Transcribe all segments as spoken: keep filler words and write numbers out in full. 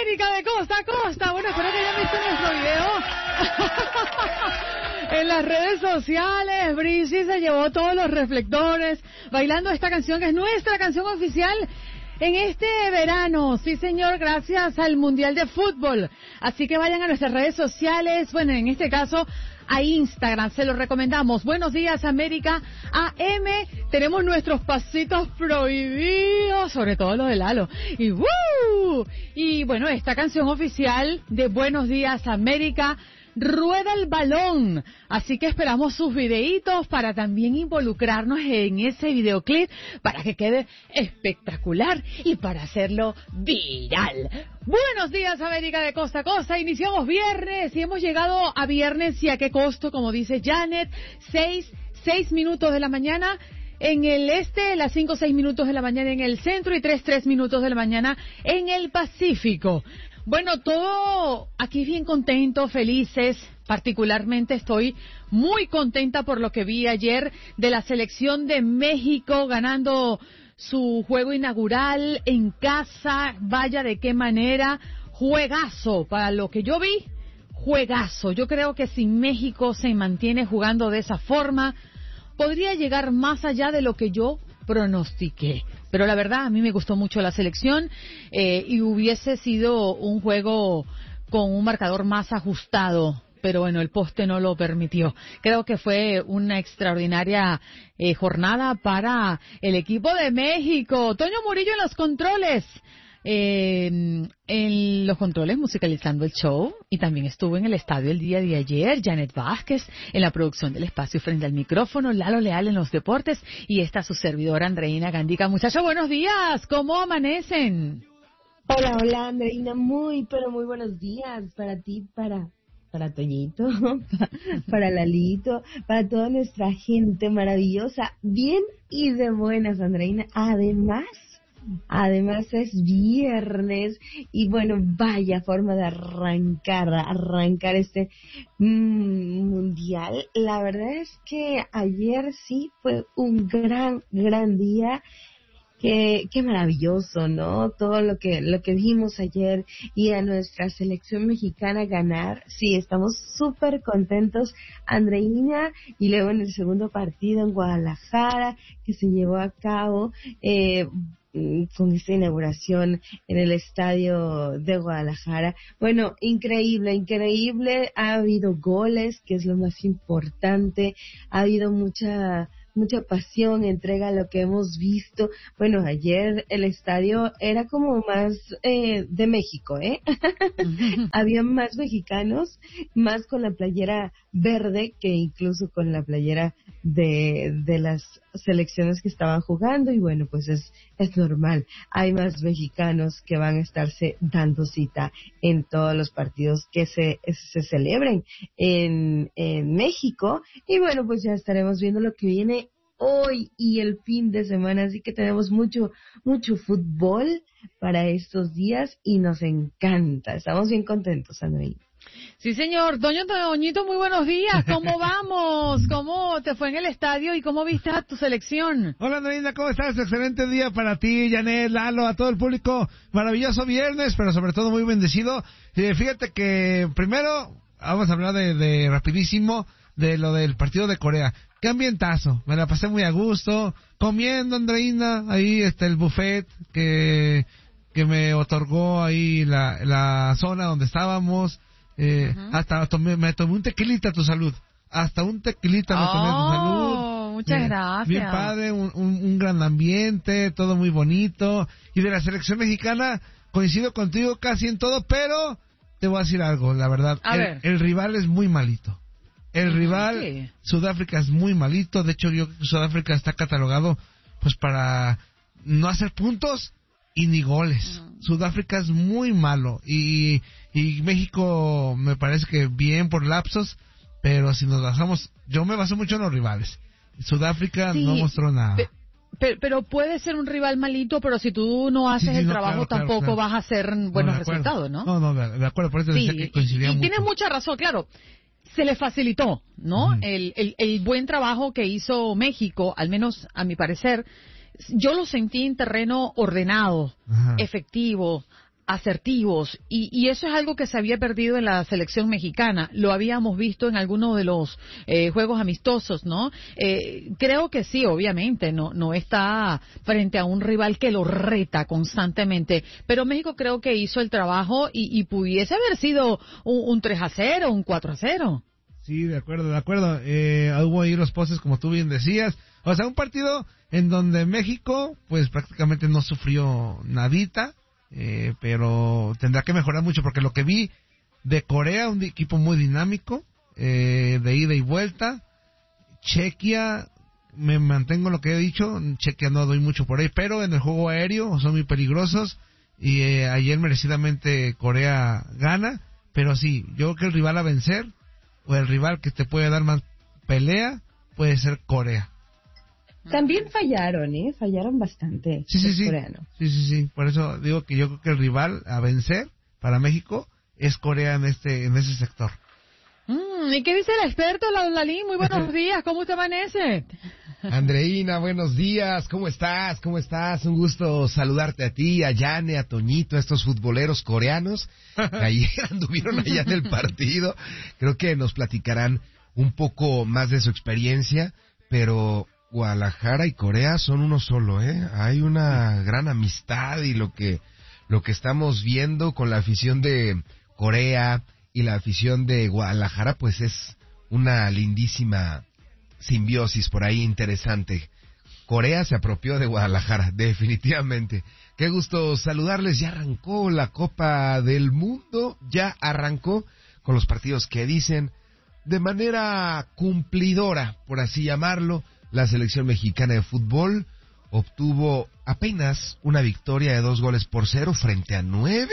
América de costa a costa. Bueno, espero que hayan visto nuestro video. En las redes sociales, Breezy se llevó todos los reflectores bailando esta canción que es nuestra canción oficial en este verano. Sí, señor, gracias al Mundial de Fútbol. Así que vayan a nuestras redes sociales, bueno, en este caso a Instagram, se lo recomendamos. Buenos días, América A M. Tenemos nuestros pasitos prohibidos, sobre todo lo de Lalo. Y ¡woo! Y bueno, esta canción oficial de Buenos días, América rueda el balón, así que esperamos sus videitos para también involucrarnos en ese videoclip para que quede espectacular y para hacerlo viral. Buenos días, América de costa a costa. Iniciamos viernes y hemos llegado a viernes y a qué costo, como dice Janet, seis, seis minutos de la mañana en el este, las cinco, seis minutos de la mañana en el centro y tres, tres minutos de la mañana en el Pacífico. Bueno, todo aquí bien contentos, felices. Particularmente estoy muy contenta por lo que vi ayer de la selección de México ganando su juego inaugural en casa. Vaya de qué manera. Juegazo. Para lo que yo vi, juegazo. Yo creo que si México se mantiene jugando de esa forma, podría llegar más allá de lo que yo pronostiqué. Pero la verdad, a mí me gustó mucho la selección eh, y hubiese sido un juego con un marcador más ajustado, pero bueno, el poste no lo permitió. Creo que fue una extraordinaria eh, jornada para el equipo de México. Toño Murillo en los controles. Eh, en los controles musicalizando el show, y también estuvo en el estadio el día de ayer Janet Vázquez en la producción del espacio frente al micrófono, Lalo Leal en los deportes y esta su servidora Andreina Gandica. Muchachos, buenos días, ¿cómo amanecen? Hola, hola Andreina, muy pero muy buenos días para ti, para para Toñito, para Lalito, para toda nuestra gente maravillosa, bien y de buenas, Andreina. Además Además es viernes y bueno, vaya forma de arrancar, arrancar este mmm, mundial. La verdad es que ayer sí fue un gran, gran día. Qué, qué maravilloso, ¿no? Todo lo que, lo que vimos ayer y a nuestra selección mexicana ganar. Sí, estamos súper contentos, Andreina. Y luego en el segundo partido en Guadalajara, que se llevó a cabo, eh, con esta inauguración en el estadio de Guadalajara. Bueno, increíble, increíble. Ha habido goles, que es lo más importante. Ha habido mucha mucha pasión, entrega a lo que hemos visto. Bueno, ayer el estadio era como más eh, de México, ¿eh? Había más mexicanos, más con la playera verde que incluso con la playera de, de las selecciones que estaban jugando, y bueno, pues es, es normal. Hay más mexicanos que van a estarse dando cita en todos los partidos que se, se celebren en, en México, y bueno, pues ya estaremos viendo lo que viene hoy y el fin de semana, así que tenemos mucho, mucho fútbol para estos días y nos encanta. Estamos bien contentos, Andrei. Sí, señor. Doño Toñito, muy buenos días. ¿Cómo vamos? ¿Cómo te fue en el estadio y cómo viste a tu selección? Hola, Andreina, ¿cómo estás? Excelente día para ti, Janet, Lalo, a todo el público. Maravilloso viernes, pero sobre todo muy bendecido. Eh, fíjate que primero vamos a hablar de, de rapidísimo de lo del partido de Corea. Qué ambientazo, me la pasé muy a gusto, comiendo, Andreina, ahí está el buffet que que me otorgó ahí la, la zona donde estábamos, eh, uh-huh. hasta tomé, me tomé un tequilita a tu salud, hasta un tequilita me tomé oh, a tu salud. Muchas bien, gracias. Bien padre, un, un, un gran ambiente, todo muy bonito, y de la selección mexicana coincido contigo casi en todo, pero te voy a decir algo, la verdad, a el, ver. el rival es muy malito. El rival, sí. Sudáfrica es muy malito. De hecho, yo creo que Sudáfrica está catalogado pues para no hacer puntos y ni goles. Uh-huh. Sudáfrica es muy malo. Y, y México me parece que bien por lapsos, pero si nos basamos, yo me baso mucho en los rivales. Sudáfrica sí, no mostró nada. Pe- Pero, pero puede ser un rival malito, pero si tú no haces sí, sí, el no, trabajo claro, tampoco claro, claro. vas a hacer buenos no, resultados, ¿no? No, no, de acuerdo, por eso sí, decía que coincidía y, y mucho. tienes mucha razón, claro. Se le facilitó, ¿no? Uh-huh. El, el, el buen trabajo que hizo México, al menos a mi parecer, yo lo sentí en terreno ordenado, uh-huh. efectivo, asertivos, y, y eso es algo que se había perdido en la selección mexicana. Lo habíamos visto en algunos de los eh, juegos amistosos, ¿no? Eh, creo que sí, obviamente, no no está frente a un rival que lo reta constantemente, pero México creo que hizo el trabajo y, y pudiese haber sido un, un tres a cero, un cuatro a cero. Sí, de acuerdo, de acuerdo. Eh, hubo ahí los postes, como tú bien decías. O sea, un partido en donde México, pues prácticamente no sufrió nadita. Eh, pero tendrá que mejorar mucho porque lo que vi de Corea, un equipo muy dinámico, eh, de ida y vuelta. Chequia, me mantengo en lo que he dicho, Chequia no doy mucho por ahí, pero en el juego aéreo son muy peligrosos y eh, ayer merecidamente Corea gana, pero sí, yo creo que el rival a vencer o el rival que te puede dar más pelea puede ser Corea. También fallaron, ¿eh? Fallaron bastante. Sí, sí, sí. Coreanos. Sí, sí, sí. Por eso digo que yo creo que el rival a vencer para México es Corea en este en ese sector. Mm, ¿Y qué dice el experto, Lalín? Muy buenos días. ¿Cómo te amanece? Andreina, buenos días. ¿Cómo estás? ¿Cómo estás? Un gusto saludarte a ti, a Yane, a Toñito, a estos futboleros coreanos que ayer anduvieron allá en el partido. Creo que nos platicarán un poco más de su experiencia, pero Guadalajara y Corea son uno solo, ¿eh? Hay una gran amistad y lo que lo que estamos viendo con la afición de Corea y la afición de Guadalajara, pues es una lindísima simbiosis por ahí interesante. Corea se apropió de Guadalajara, definitivamente. Qué gusto saludarles. Ya arrancó la Copa del Mundo, ya arrancó con los partidos que dicen de manera cumplidora, por así llamarlo. La selección mexicana de fútbol obtuvo apenas una victoria de dos goles por cero frente a nueve.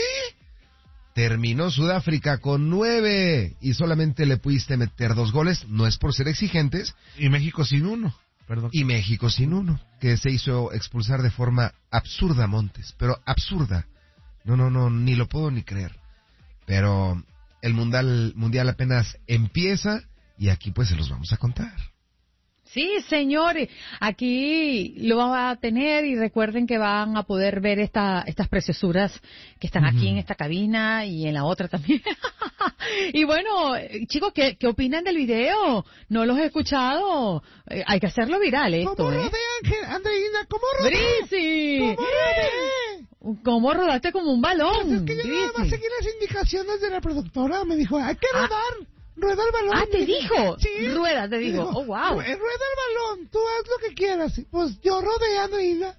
Terminó Sudáfrica con nueve y solamente le pudiste meter dos goles, no es por ser exigentes. Y México sin uno, perdón. Y México sin uno, que se hizo expulsar de forma absurda, Montes, pero absurda. No, no, no, ni lo puedo ni creer. Pero el mundial, mundial apenas empieza y aquí pues se los vamos a contar. Sí, señores, aquí lo van a tener y recuerden que van a poder ver esta, estas preciosuras que están aquí uh-huh. en esta cabina y en la otra también. Y bueno, chicos, ¿qué, ¿qué opinan del video? No los he escuchado. Eh, hay que hacerlo viral esto, ¿Cómo ¿eh? rodé, Ángel? Andreina, ¿cómo rodé? ¡Brisi! ¿Cómo rodé? ¿Cómo rodaste como un balón? Pues es que yo nada más seguí las indicaciones de la productora. Me dijo, hay que rodar. Ah. Rueda el balón. Ah, te dijo. Sí. Rueda, te dijo. Oh, wow. Rueda el balón, tú haz lo que quieras. Pues yo rodé, Andreina.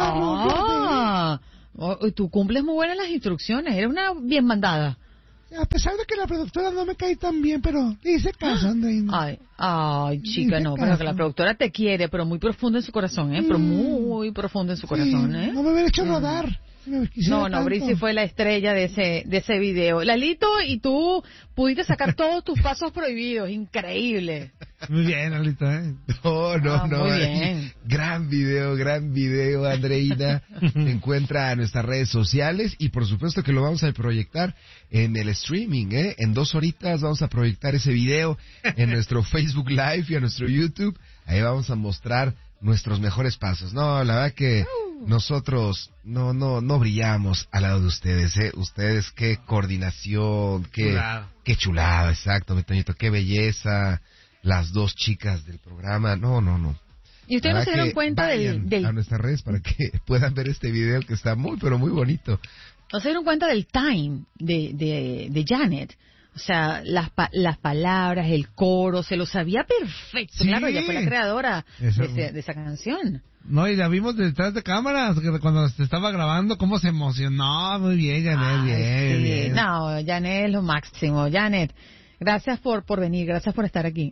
Ah, oh, tú cumples muy buenas las instrucciones. Eres una bien mandada. A pesar de que la productora no me cae tan bien, pero le hice caso, Andreina. Ay, ay, chica, no, caso. Pero que la productora te quiere, pero muy profundo en su corazón, ¿eh? Mm. Pero muy profundo en su sí, corazón, ¿eh? No me hubiera hecho mm. rodar. No, no, Brisi fue la estrella de ese de ese video. Lalito, y tú pudiste sacar todos tus pasos prohibidos, increíble. Muy bien, Lalito, ¿eh? No, no, ah, no. Muy bien. Gran video, gran video, Andreina. Se encuentra en nuestras redes sociales y por supuesto que lo vamos a proyectar en el streaming, ¿eh? En dos horitas vamos a proyectar ese video en nuestro Facebook Live y en nuestro YouTube. Ahí vamos a mostrar nuestros mejores pasos. No, la verdad que nosotros no no no brillamos al lado de ustedes, ¿eh? Ustedes, qué coordinación, qué chulada, qué chulada, exacto, mi Toñito, qué belleza, las dos chicas del programa, no, no, no. ¿Y ustedes no se dieron cuenta del, del... a nuestras redes para que puedan ver este video que está muy, pero muy bonito. ¿No se dieron cuenta del time de, de, de Janet? O sea, las pa las palabras, el coro, se lo sabía perfecto. Sí. Claro, ella fue la creadora de, ese, de esa canción. No, y la vimos detrás de cámaras, cuando se estaba grabando, cómo se emocionó. Muy bien, Janet, bien, sí. bien. No, Janet es lo máximo. Janet, gracias por, por venir, gracias por estar aquí.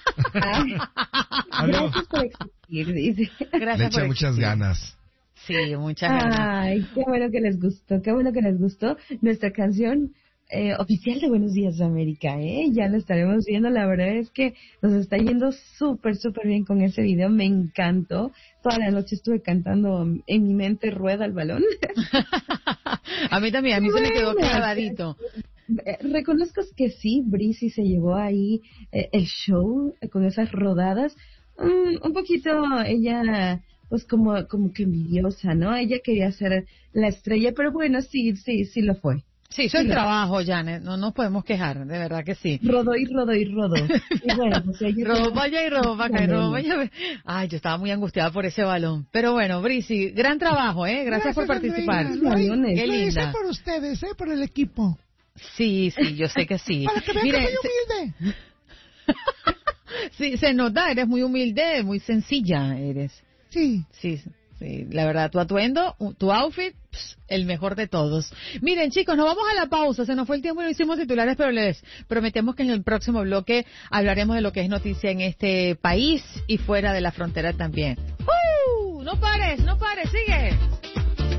Gracias por existir, dice. Gracias Le echa muchas ganas. Sí, muchas ganas. Ay, qué bueno que les gustó, qué bueno que les gustó nuestra canción eh, oficial de Buenos Días América, ¿eh? Ya lo estaremos viendo, la verdad es que nos está yendo súper, súper bien con ese video, me encantó. Toda la noche estuve cantando en mi mente Rueda el balón. A mí también, a mí bueno, se me quedó clavadito. Reconozco que sí, Brisi se llevó ahí eh, el show eh, con esas rodadas. Um, un poquito ella pues como, como que envidiosa, ¿no? Ella quería ser la estrella, pero bueno, sí, sí, sí lo fue. Sí, hizo el trabajo, Janet, no nos podemos quejar, de verdad que sí. Rodó y rodó y rodó. Y bueno, pues ella rodó para allá y rodó para acá, y rodó para allá. Ay, yo estaba muy angustiada por ese balón. Pero bueno, Brisi, gran trabajo, ¿eh? Gracias, Gracias por participar. Andreina, lo, Qué lo linda. hice por ustedes, ¿eh? Por el equipo. Sí, sí, yo sé que sí. Para que vean Mire, que soy humilde. Sí, se nota, eres muy humilde, muy sencilla eres. Sí. Sí, sí, la verdad, tu atuendo, tu outfit, pss, el mejor de todos. Miren, chicos, nos vamos a la pausa, se nos fue el tiempo y no hicimos titulares, pero les prometemos que en el próximo bloque hablaremos de lo que es noticia en este país y fuera de la frontera también. ¡Uh! No pares, no pares, sigue.